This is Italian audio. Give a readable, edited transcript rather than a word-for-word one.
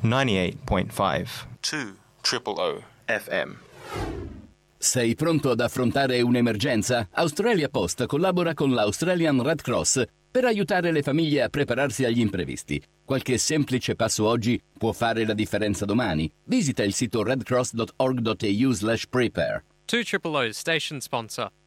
98.5 2 FM. Sei pronto ad affrontare un'emergenza? Australia Post collabora con l'Australian Red Cross per aiutare le famiglie a prepararsi agli imprevisti. Qualche semplice passo oggi può fare la differenza domani. Visita il sito redcross.org.au/prepare. 2 Station sponsor.